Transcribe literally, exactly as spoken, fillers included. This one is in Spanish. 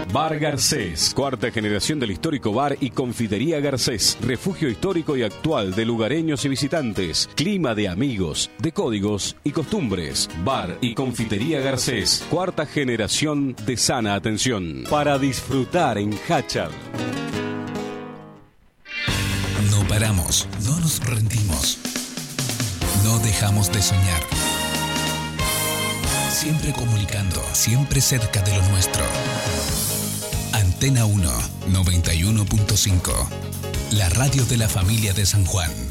Bar Garcés, cuarta generación del histórico bar y confitería Garcés, refugio histórico y actual de lugareños y visitantes, clima de amigos, de códigos y costumbres. Bar y confitería Garcés, cuarta generación de sana atención. Para disfrutar en Hachal. No paramos, no nos rendimos, no dejamos de soñar. Siempre comunicando, siempre cerca de lo nuestro. Antena uno, noventa y uno punto cinco. La radio de la familia de San Juan.